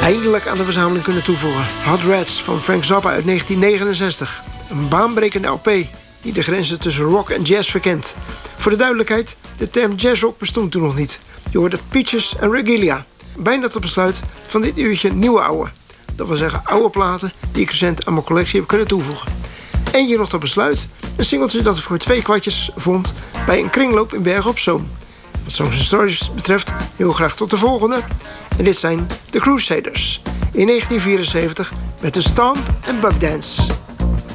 Eindelijk aan de verzameling kunnen toevoegen. Hot Rats van Frank Zappa uit 1969. Een baanbrekende LP die de grenzen tussen rock en jazz verkent. Voor de duidelijkheid, de term jazzrock bestond toen nog niet. Je hoorde Peaches en Regalia. Bijna tot besluit van dit uurtje nieuwe ouwe. Dat wil zeggen oude platen die ik recent aan mijn collectie heb kunnen toevoegen. Eentje nog tot besluit. Een singeltje dat ik voor 2 kwartjes vond bij een kringloop in Bergen op Zoom. Wat Songs and Stories betreft, heel graag tot de volgende. En dit zijn The Crusaders. In 1974 met de Stomp en Buck Dance.